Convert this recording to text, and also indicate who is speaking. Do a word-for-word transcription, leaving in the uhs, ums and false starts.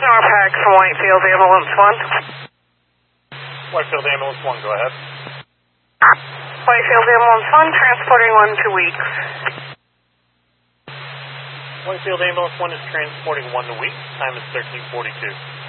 Speaker 1: Norpac from Whitefield Ambulance one.
Speaker 2: Whitefield Ambulance one, go ahead.
Speaker 1: Whitefield Ambulance one, transporting one to Weeks.
Speaker 2: Whitefield Ambulance one is transporting one to Weeks. Time is thirteen forty-two.